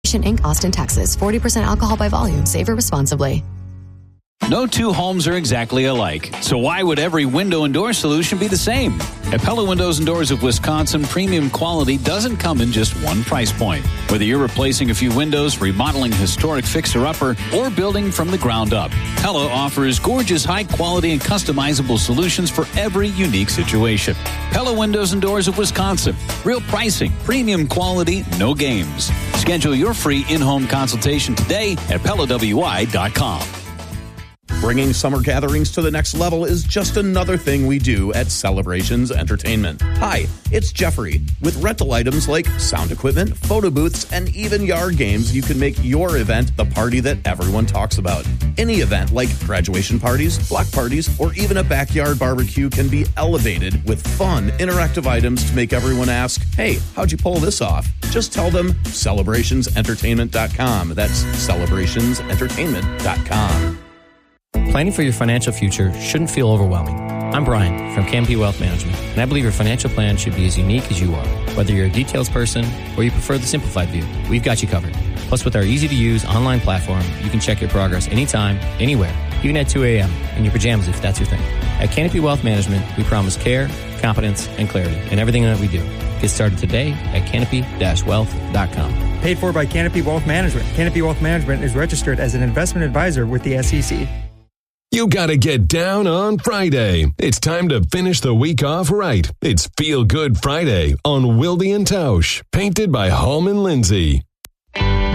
Inc., Austin, Texas. 40% alcohol by volume. Savor responsibly. No two homes are exactly alike, so why would every window and door solution be the same? At Pella Windows and Doors of Wisconsin, premium quality doesn't come in just one price point. Whether you're replacing a few windows, remodeling a historic fixer-upper, or building from the ground up, Pella offers gorgeous, high-quality, and customizable solutions for every unique situation. Pella Windows and Doors of Wisconsin. Real pricing, premium quality, no games. Schedule your free in-home consultation today at PellaWI.com. Bringing summer gatherings to the next level is just another thing we do at Celebrations Entertainment. Hi, it's Jeffrey. With rental items like sound equipment, photo booths, and even yard games, you can make your event the party that everyone talks about. Any event like graduation parties, block parties, or even a backyard barbecue can be elevated with fun, interactive items to make everyone ask, hey, how'd you pull this off? Just tell them celebrationsentertainment.com. That's celebrationsentertainment.com. Planning for your financial future shouldn't feel overwhelming. I'm Brian from Canopy Wealth Management, and I believe your financial plan should be as unique as you are. Whether you're a details person or you prefer the simplified view, we've got you covered. Plus, with our easy-to-use online platform, you can check your progress anytime, anywhere, even at 2 a.m. in your pajamas if that's your thing. At Canopy Wealth Management, we promise care, competence, and clarity in everything that we do. Get started today at canopy-wealth.com. Paid for by Canopy Wealth Management. Canopy Wealth Management is registered as an investment advisor with the SEC. You gotta get down on Friday. It's time to finish the week off right. It's Feel Good Friday on Wilde and Tausch, painted by Hallman Lindsay.